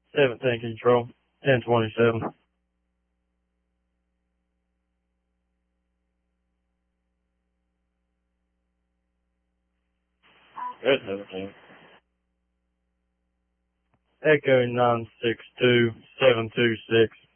17 control, 1027. Good 17. Echo 962 726.